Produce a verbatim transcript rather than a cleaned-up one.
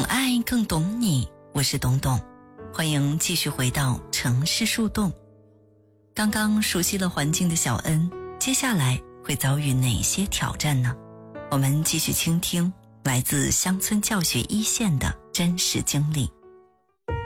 爱更懂你，我是董董，欢迎继续回到城市树洞。刚刚熟悉了环境的小恩，接下来会遭遇哪些挑战呢？我们继续倾听来自乡村教学一线的真实经历。